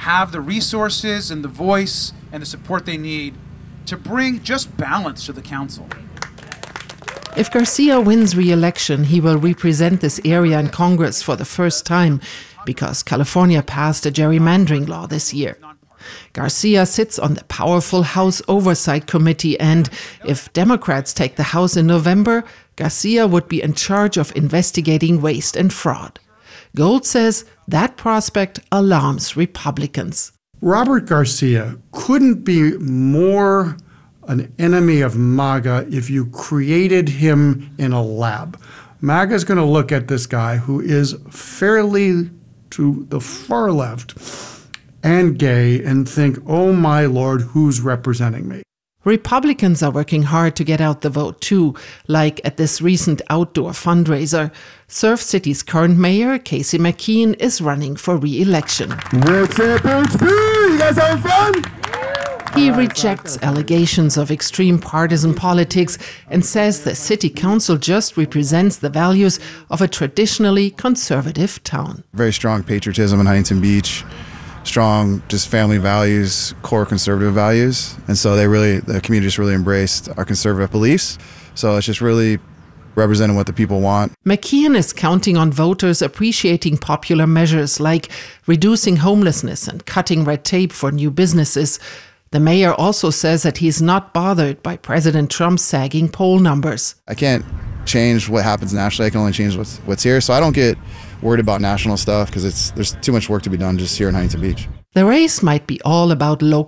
have the resources and the voice and the support they need to bring just balance to the council. If Garcia wins re-election, he will represent this area in Congress for the first time because California passed a gerrymandering law this year. Garcia sits on the powerful House Oversight Committee, and if Democrats take the House in November, Garcia would be in charge of investigating waste and fraud. Gold says that prospect alarms Republicans. Robert Garcia couldn't be more an enemy of MAGA if you created him in a lab. MAGA is going to look at this guy who is fairly to the far left and gay and think, oh my Lord, who's representing me? Republicans are working hard to get out the vote too, like at this recent outdoor fundraiser. Surf City's current mayor, Casey McKeon, is running for re-election. What's up, HP? You guys having fun? He rejects allegations of extreme partisan politics and says the city council just represents the values of a traditionally conservative town. Very strong patriotism in Huntington Beach. Strong just family values, core conservative values. And so the community just really embraced our conservative beliefs. So it's just really representing what the people want. McKeon is counting on voters appreciating popular measures like reducing homelessness and cutting red tape for new businesses. The mayor also says that he's not bothered by President Trump's sagging poll numbers. I can't change what happens nationally. I can only change what's here. So I don't get worried about national stuff because there's too much work to be done just here in Huntington Beach. The race might be all about local